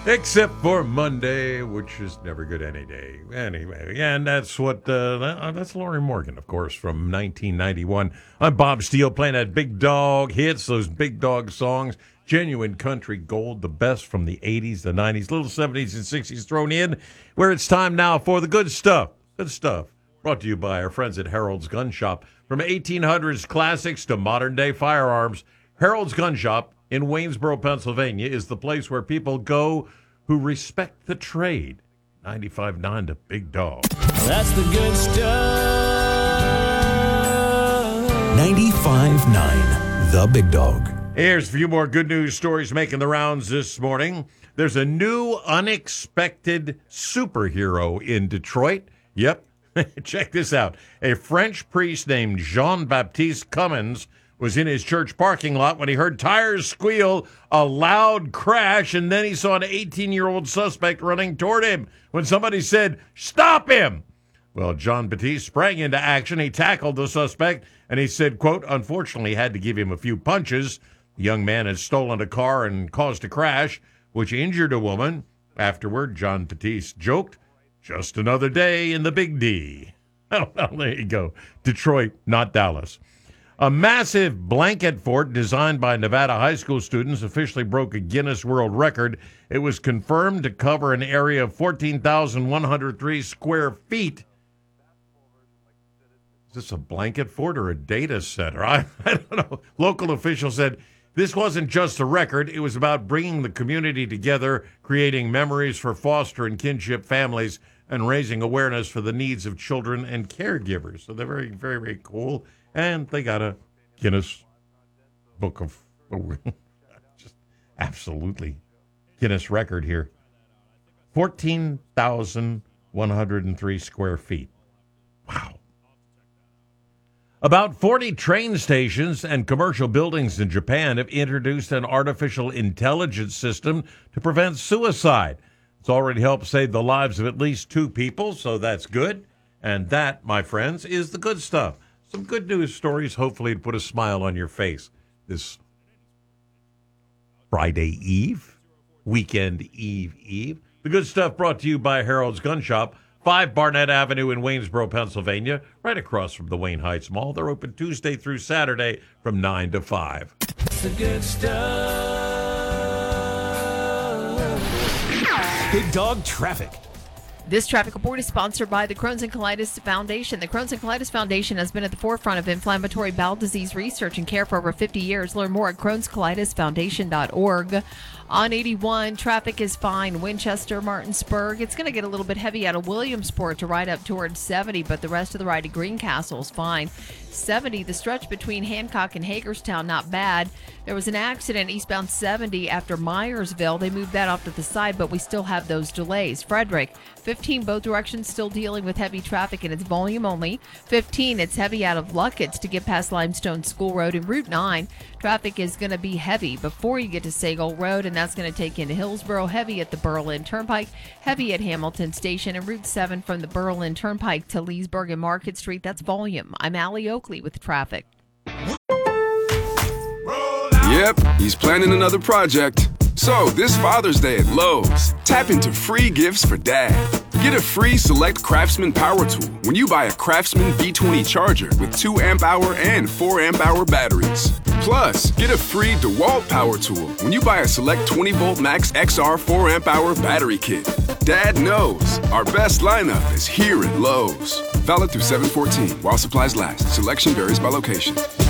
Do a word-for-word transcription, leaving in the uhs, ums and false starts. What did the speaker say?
Except for Monday, which is never good any day. Anyway, and that's what, uh, that, that's Lorrie Morgan, of course, from nineteen ninety-one. I'm Bob Steele playing that big dog hits, those big dog songs. Genuine country gold, the best from the eighties, the nineties, little seventies and sixties thrown in, where it's time now for the good stuff. Good stuff. Brought to you by our friends at Harold's Gun Shop. From eighteen hundreds classics to modern-day firearms, Harold's Gun Shop in Waynesboro, Pennsylvania, is the place where people go who respect the trade. ninety-five point nine to Big Dog. That's the good stuff. ninety-five point nine, The Big Dog. Here's a few more good news stories making the rounds this morning. There's a new unexpected superhero in Detroit. Yep, check this out. A French priest named Jean-Baptiste Cummins was in his church parking lot when he heard tires squeal, a loud crash, and then he saw an eighteen-year-old suspect running toward him. When somebody said, "Stop him!" Well, Jean-Baptiste sprang into action. He tackled the suspect, and he said, quote, "Unfortunately, had to give him a few punches. The young man had stolen a car and caused a crash, which injured a woman. Afterward, Jean-Baptiste joked, 'Just another day in the Big D.'" Oh, well, there you go. Detroit, not Dallas. A massive blanket fort designed by Nevada high school students officially broke a Guinness World Record. It was confirmed to cover an area of fourteen thousand one hundred three square feet. Is this a blanket fort or a data center? I, I don't know. Local officials said this wasn't just a record. It was about bringing the community together, creating memories for foster and kinship families, and raising awareness for the needs of children and caregivers. So they're very, very, very cool. And they got a Guinness Book of, just absolutely Guinness record here. fourteen thousand one hundred three square feet. Wow. About forty train stations and commercial buildings in Japan have introduced an artificial intelligence system to prevent suicide. It's already helped save the lives of at least two people, so that's good. And that, my friends, is the good stuff. Some good news stories, hopefully, to put a smile on your face this Friday Eve, weekend Eve Eve. The good stuff brought to you by Harold's Gun Shop, five Barnett Avenue in Waynesboro, Pennsylvania, right across from the Wayne Heights Mall. They're open Tuesday through Saturday from nine to five. It's the good stuff. Big Dog Traffic. This traffic report is sponsored by the Crohn's and Colitis Foundation. The Crohn's and Colitis Foundation has been at the forefront of inflammatory bowel disease research and care for over fifty years. Learn more at crohns colitis foundation dot org. On eighty-one, traffic is fine. Winchester, Martinsburg. It's going to get a little bit heavy out of Williamsport to ride up towards seventy, but the rest of the ride to Greencastle is fine. seventy, the stretch between Hancock and Hagerstown, not bad. There was an accident eastbound seventy after Myersville. They moved that off to the side, but we still have those delays. Frederick, fifteen, both directions still dealing with heavy traffic, and it's volume only. fifteen, it's heavy out of Luckett's to get past Limestone School Road. And Route nine, traffic is going to be heavy before you get to Sagal Road, and that's going to take you into Hillsboro. Heavy at the Berlin Turnpike, heavy at Hamilton Station, and Route seven from the Berlin Turnpike to Leesburg and Market Street. That's volume. I'm Allie Oakley with traffic. Yep, he's planning another project. So, this Father's Day at Lowe's, tap into free gifts for Dad. Get a free Select Craftsman power tool when you buy a Craftsman V twenty charger with two amp hour and four amp hour batteries. Plus, get a free DeWalt power tool when you buy a Select twenty volt Max X R four amp hour battery kit. Dad knows our best lineup is here at Lowe's. Valid through seven fourteen while supplies last. Selection varies by location.